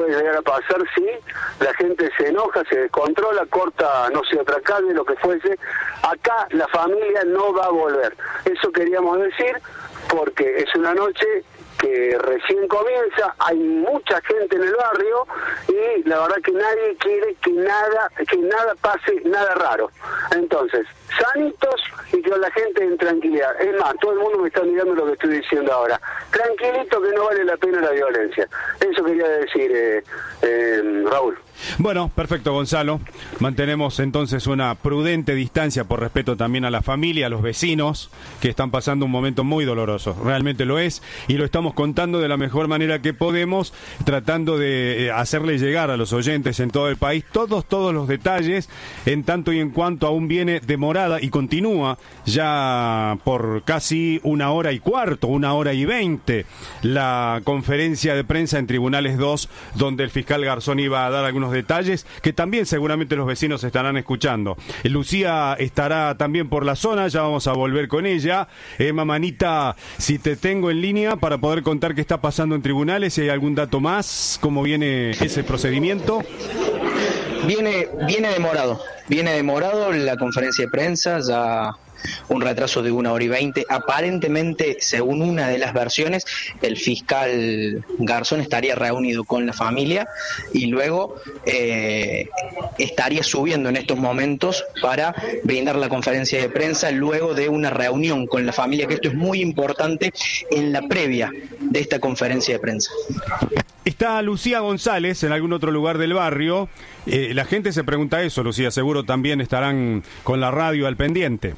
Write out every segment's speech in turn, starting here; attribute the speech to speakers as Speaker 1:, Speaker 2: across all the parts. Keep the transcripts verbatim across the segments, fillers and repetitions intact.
Speaker 1: puede llegar a pasar si la gente se enoja, se descontrola, corta, no sé, otra calle, lo que fuese. Acá la familia no va a volver. Eso queríamos decir, porque es una noche que recién comienza, hay mucha gente en el barrio y la verdad que nadie quiere que nada que nada pase, nada raro. Entonces, sanitos y con la gente en tranquilidad. Es más, todo el mundo me está mirando lo que estoy diciendo ahora. Tranquilito, que no vale la pena la violencia. Eso quería decir, eh, eh, Raúl.
Speaker 2: Bueno, perfecto, Gonzalo. Mantenemos entonces una prudente distancia por respeto también a la familia, a los vecinos, que están pasando un momento muy doloroso. Realmente lo es, y lo estamos contando de la mejor manera que podemos, tratando de hacerle llegar a los oyentes en todo el país todos, todos los detalles, en tanto y en cuanto aún viene demorada y continúa ya por casi una hora y cuarto, una hora y veinte, la conferencia de prensa en Tribunales dos, donde el fiscal Garzón iba a dar algunos detalles que también seguramente los vecinos estarán escuchando. Lucía estará también por la zona, ya vamos a volver con ella. Eh, Mamanita, si te tengo en línea para poder contar qué está pasando en tribunales, si hay algún dato más, cómo viene ese procedimiento.
Speaker 3: Viene, viene demorado, viene demorado la conferencia de prensa, ya un retraso de una hora y veinte. Aparentemente, según una de las versiones, el fiscal Garzón estaría reunido con la familia y luego eh, estaría subiendo en estos momentos para brindar la conferencia de prensa luego de una reunión con la familia, que esto es muy importante en la previa de esta conferencia de prensa.
Speaker 2: Está Lucía González en algún otro lugar del barrio. Eh, la gente se pregunta eso, Lucía, seguro también estarán con la radio al pendiente.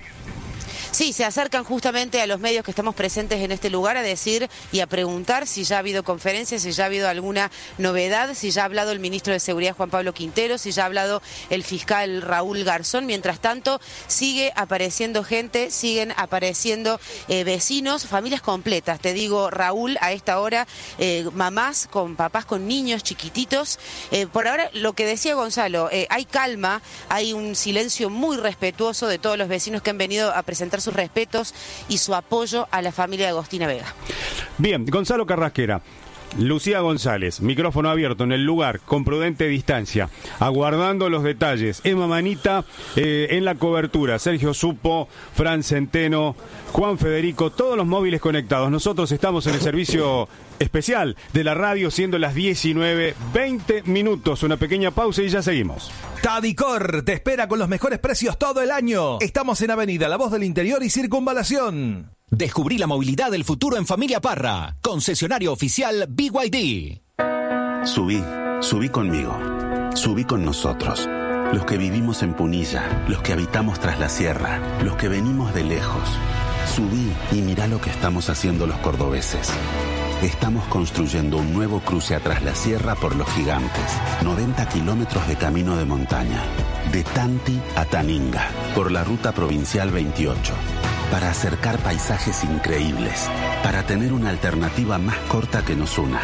Speaker 4: Sí, se acercan justamente a los medios que estamos presentes en este lugar a decir y a preguntar si ya ha habido conferencias, si ya ha habido alguna novedad, si ya ha hablado el ministro de Seguridad Juan Pablo Quintero, si ya ha hablado el fiscal Raúl Garzón. Mientras tanto, sigue apareciendo gente, siguen apareciendo eh, vecinos, familias completas. Te digo, Raúl, a esta hora, eh, mamás con papás con niños chiquititos. Eh, por ahora, lo que decía Gonzalo, eh, hay calma, hay un silencio muy respetuoso de todos los vecinos que han venido a presentar sus respetos y su apoyo a la familia de Agostina Vega.
Speaker 2: Bien, Gonzalo Carrasquera, Lucía González, micrófono abierto en el lugar, con prudente distancia, aguardando los detalles. Emma Manita eh, en la cobertura, Sergio Supo, Fran Centeno, Juan Federico, todos los móviles conectados. Nosotros estamos en el servicio especial de la radio, siendo las diecinueve veinte minutos. Una pequeña pausa y ya seguimos.
Speaker 5: Tadicor te espera con los mejores precios todo el año. Estamos en Avenida La Voz del Interior y Circunvalación.
Speaker 6: Descubrí la movilidad del futuro en Familia Parra. Concesionario oficial B Y D.
Speaker 7: Subí, subí conmigo. Subí con nosotros. Los que vivimos en Punilla, los que habitamos tras la sierra, los que venimos de lejos. Subí y mirá lo que estamos haciendo los cordobeses. Estamos construyendo un nuevo cruce a Tras la Sierra por los Gigantes. noventa kilómetros de camino de montaña. De Tanti a Taninga, por la ruta provincial veintiocho. Para acercar paisajes increíbles. Para tener una alternativa más corta que nos una.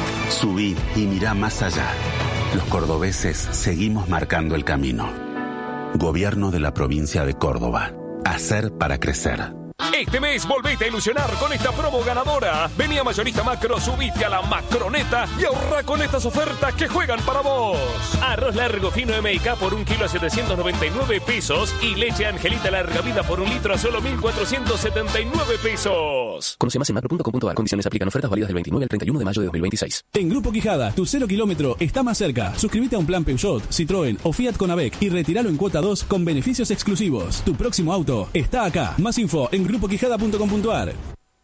Speaker 7: Subí y mirá más allá. Los cordobeses seguimos marcando el camino. Gobierno de la provincia de Córdoba. Hacer para crecer.
Speaker 8: Este mes volvete a ilusionar con esta promo ganadora. Vení a Mayorista Macro, subite a la Macroneta y ahorra con estas ofertas que juegan para vos. Arroz largo fino M K por un kilo a setecientos noventa y nueve pesos y leche Angelita larga vida por un litro a solo mil cuatrocientos setenta y nueve pesos.
Speaker 9: Conoce más en macro punto com punto a r. Condiciones aplican. Ofertas válidas del veintinueve al treinta y uno de mayo de dos mil veintiséis.
Speaker 10: En Grupo Quijada, tu cero kilómetro está más cerca. Suscríbete a un plan Peugeot, Citroën o Fiat Conavec y retíralo en cuota dos con beneficios exclusivos. Tu próximo auto está acá. Más info en grupo quijada punto com punto a r.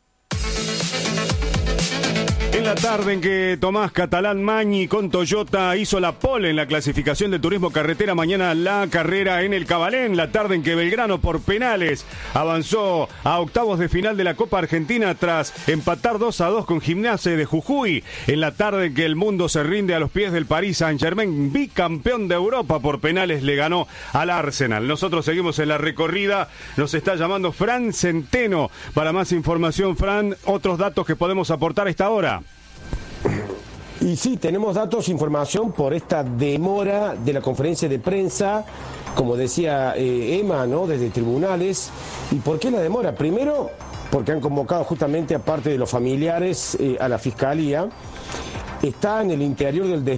Speaker 2: En la tarde en que Tomás Catalán Mañi con Toyota hizo la pole en la clasificación de turismo carretera, mañana la carrera en el Cabalén. La tarde en que Belgrano por penales avanzó a octavos de final de la Copa Argentina tras empatar dos a dos con Gimnasia de Jujuy. En la tarde en que el mundo se rinde a los pies del Paris Saint-Germain, bicampeón de Europa por penales, le ganó al Arsenal. Nosotros seguimos en la recorrida. Nos está llamando Fran Centeno para más información. Fran, otros datos que podemos aportar a esta hora.
Speaker 11: Y sí, tenemos datos, información por esta demora de la conferencia de prensa, como decía eh, Emma, ¿no? Desde tribunales. ¿Y por qué la demora? Primero, porque han convocado justamente a parte de los familiares eh, a la fiscalía. Está en el interior del